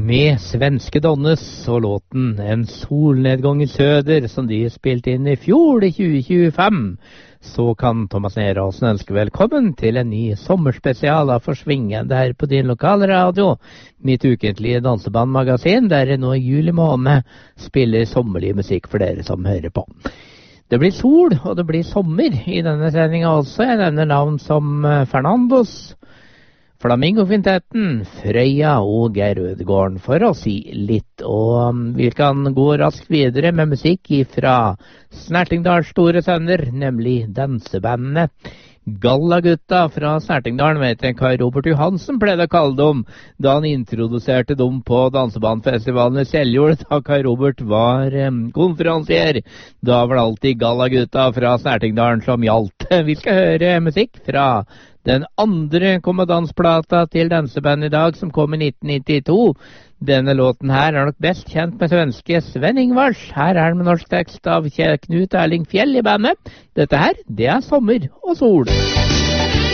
Med svenske Donnes og låten En solnedgang i søder, som de spilte inn i fjor, i 2025, så kan Thomas Neråsen ønske velkommen til en ny sommerspesial av Forsvingende her på din lokale radio, mitt ukentlige dansebandmagasin, der jeg nå i juli måned spiller sommerlig musikk for dere som hører på. Det blir sol, og det blir sommer i denne sendingen også. Jeg nevner navn som Fernandos, Flamingo-kvintetten, Frøya og Geir Ødegården, for å si litt. Og vi kan gå raskt videre med musikk fra Snertingdals store sønner, nemlig dansebandene. Gallagutta fra Snertingdalen, vet jeg hva Robert Johansen pleide å kalle dem da han introduserte dem på dansebandfestivalen i Seljord, da Kai Robert var konferansier. Da var det alltid Gallagutta fra Snertingdalen som gjaldt. Vi skal høre musikk fra den andre kommandansplata til danseband i dag, som kom i 1992. Denne låten her er nok best kjent med svenske Sven Ingvars. Her er den med norsk tekst av Knut Erling Fjell i bandet. Dette her, det er sommer og sol.